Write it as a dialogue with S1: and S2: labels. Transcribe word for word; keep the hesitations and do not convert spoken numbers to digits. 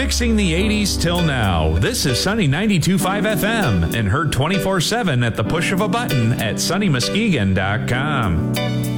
S1: Remixing the eighties till now. This is Sunny ninety-two point five F M and heard twenty-four seven at the push of a button at sunny muskegon dot com.